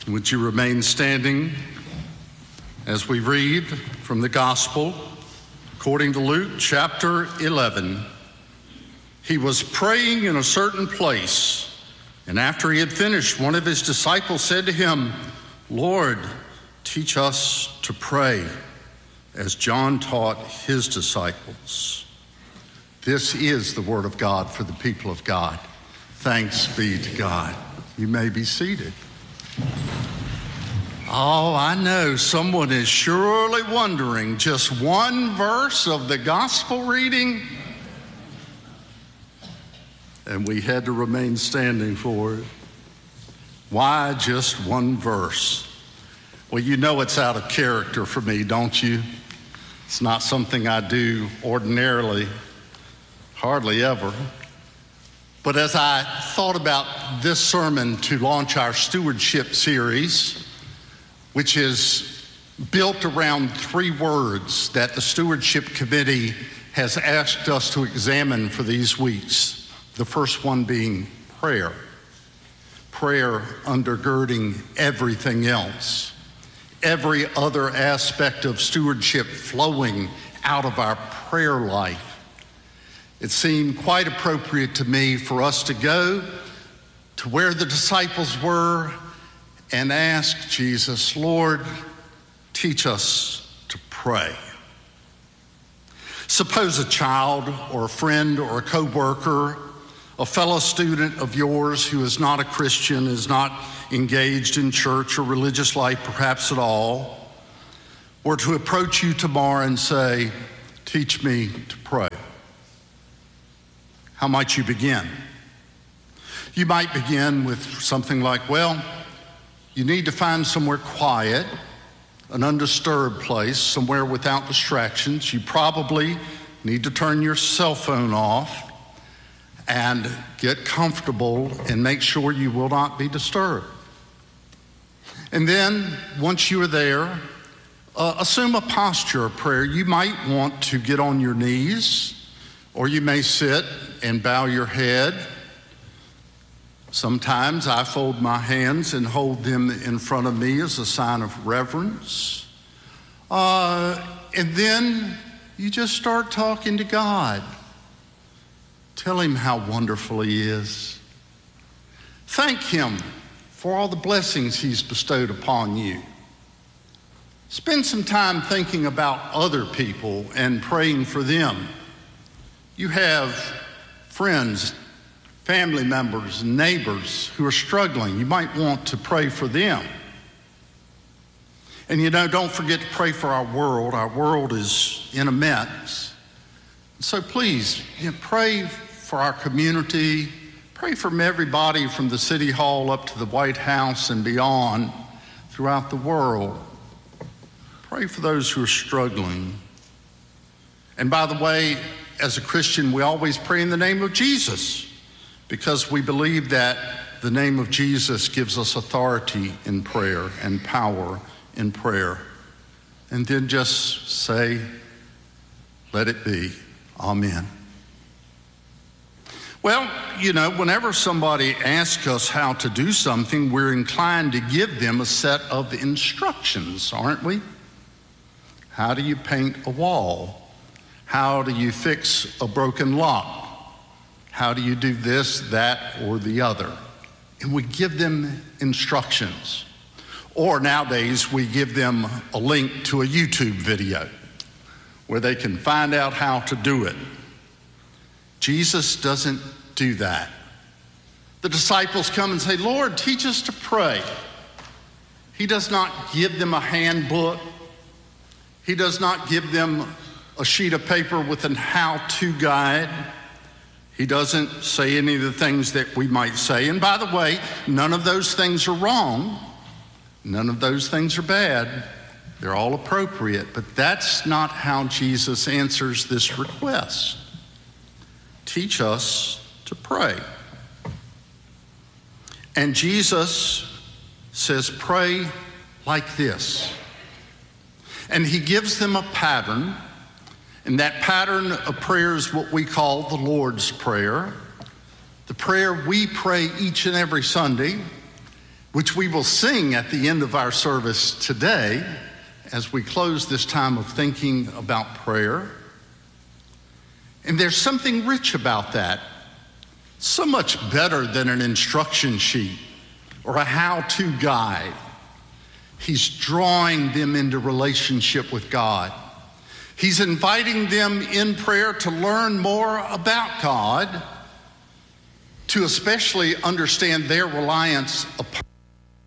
Would you remain standing as we read from the Gospel according to Luke chapter 11. He was praying in a certain place, and after he had finished, one of his disciples said to him, "Lord, teach us to pray, as John taught his disciples." This is the word of God for the people of God. Thanks be to God. You may be seated. Oh, I know someone is surely wondering, just one verse of the gospel reading? And we had to remain standing for it. Why just one verse? Well, you know it's out of character for me, don't you? It's not something I do ordinarily, hardly ever. But as I thought about this sermon to launch our stewardship series, which is built around three words that the Stewardship Committee has asked us to examine for these weeks. The first one being prayer. Prayer undergirding everything else. Every other aspect of stewardship flowing out of our prayer life. It seemed quite appropriate to me for us to go to where the disciples were and ask Jesus, "Lord, teach us to pray." Suppose a child or a friend or a coworker, a fellow student of yours who is not a Christian, is not engaged in church or religious life perhaps at all, were to approach you tomorrow and say, "Teach me to pray." How might you begin? You might begin with something like, well, you need to find somewhere quiet, an undisturbed place, somewhere without distractions. You probably need to turn your cell phone off and get comfortable and make sure you will not be disturbed. And then, once you are there, assume a posture of prayer. You might want to get on your knees, or you may sit and bow your head. Sometimes I fold my hands and hold them in front of me as a sign of reverence. And then you just start talking to God. Tell him how wonderful he is. Thank him for all the blessings he's bestowed upon you. Spend some time thinking about other people and praying for them. You have friends, family members, neighbors who are struggling. You might want to pray for them. And don't forget to pray for our world. Our world is in a mess. So please, pray for our community. Pray from everybody from the City Hall up to the White House and beyond throughout the world. Pray for those who are struggling. And by the way, as a Christian, we always pray in the name of Jesus, because we believe that the name of Jesus gives us authority in prayer and power in prayer. And then just say, "Let it be. Amen." Well, whenever somebody asks us how to do something, we're inclined to give them a set of instructions, aren't we? How do you paint a wall? How do you fix a broken lock? How do you do this, that, or the other? And we give them instructions. Or nowadays, we give them a link to a YouTube video where they can find out how to do it. Jesus doesn't do that. The disciples come and say, "Lord, teach us to pray." He does not give them a handbook. He does not give them a sheet of paper with an how-to guide. He doesn't say any of the things that we might say. And by the way, none of those things are wrong. None of those things are bad. They're all appropriate. But that's not how Jesus answers this request. Teach us to pray. And Jesus says, pray like this. And he gives them a pattern. And that pattern of prayer is what we call the Lord's Prayer, the prayer we pray each and every Sunday, which we will sing at the end of our service today as we close this time of thinking about prayer. And there's something rich about that, so much better than an instruction sheet or a how-to guide. He's drawing them into relationship with God. He's inviting them in prayer to learn more about God, to especially understand their reliance upon